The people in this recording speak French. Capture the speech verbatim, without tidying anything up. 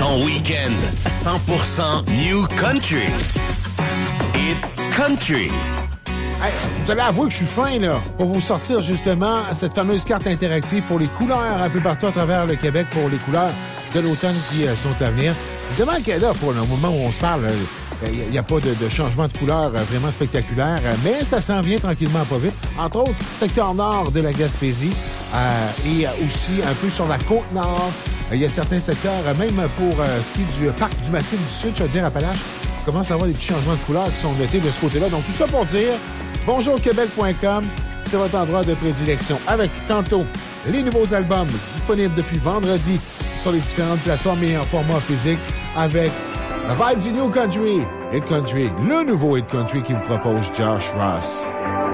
Ton week-end cent pour cent New Country. Hit Country. Hey, vous allez avouer que je suis fin, là, pour vous sortir, justement, cette fameuse carte interactive pour les couleurs un peu partout à travers le Québec, pour les couleurs de l'automne qui euh, sont à venir. Évidemment qu'il y a là, pour le moment où on se parle, il n'y a pas de, de changement de couleur euh, vraiment spectaculaire, euh, mais ça s'en vient tranquillement pas vite. Entre autres, secteur nord de la Gaspésie euh, et aussi un peu sur la côte nord. Il euh, y a certains secteurs, euh, même pour euh, ce qui est du parc du Massif du Sud, je veux dire, Appalaches, commence à avoir des petits changements de couleur qui sont notés de ce côté-là. Donc, tout ça pour dire, bonjour québec point com, c'est votre endroit de prédilection. Avec tantôt les nouveaux albums disponibles depuis vendredi sur les différentes plateformes et en format physique, avec la vibe du New Country, Hit Country, le nouveau Hit Country qui vous propose Josh Ross.